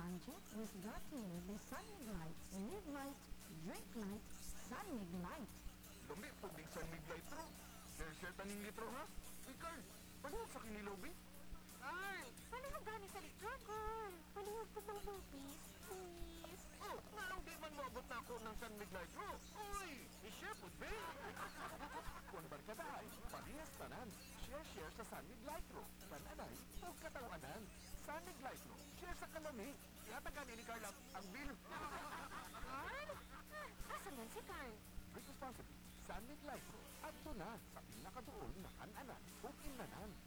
Sanjay is brought to you by Sunmig Light. Live light, drink light, Sunmig Light. Lumi, pagdig sa midlight ro. Share taning litro ha. Ikaw, paano sa kinilobi? Carl, palihog gani sa litro, Carl. Palihog ko bang bupis, please. Oh, nga di man mabot na ako ng San Midlight ro. Uy, i-share po, be. Kung barkaday, parehas tanan. Share sa San Midlight ro. Pananay, huwag katawanan. San Midlight ro. Share sa kalami. Yatagan ni Carla ang bill. Carl? Asan man si Carl? Drink responsibly. San Midlight ro. Adto na sa pinakadoon na kananan o inanan.